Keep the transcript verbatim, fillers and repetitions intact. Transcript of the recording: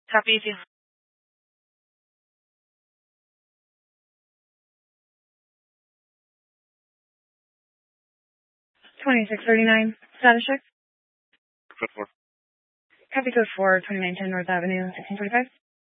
Copy you. twenty-six thirty-nine. Status check. Code four. Copy code four, twenty-nine ten North Avenue, sixteen forty-five.